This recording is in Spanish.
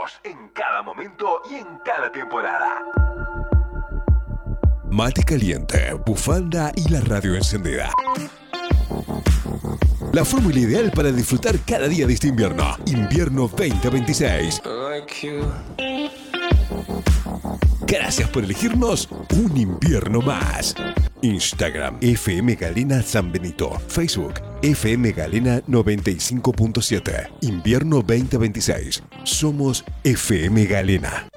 vos, en cada momento y en cada temporada. Mate caliente, bufanda y la radio encendida. La fórmula ideal para disfrutar cada día de este invierno. Invierno 2026. Gracias por elegirnos un invierno más. Instagram FM Galena San Benito. Facebook FM Galena 95.7. Invierno 2026. Somos FM Galena.